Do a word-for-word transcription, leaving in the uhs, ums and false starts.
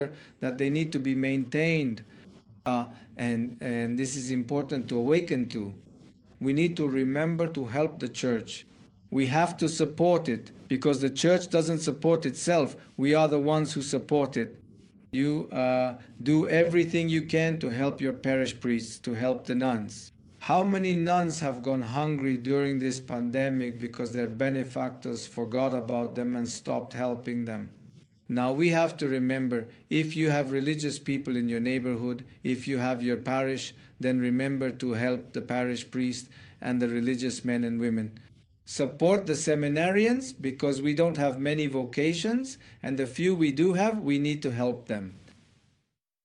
that they need to be maintained, uh, and, and this is important to awaken to. We need to remember to help the church. We have to support it because the church doesn't support itself. We are the ones who support it. You uh, do everything you can to help your parish priests, to help the nuns. How many nuns have gone hungry during this pandemic because their benefactors forgot about them and stopped helping them? Now we have to remember, if you have religious people in your neighborhood, if you have your parish, then remember to help the parish priest and the religious men and women. Support the seminarians because we don't have many vocations, and the few we do have, we need to help them.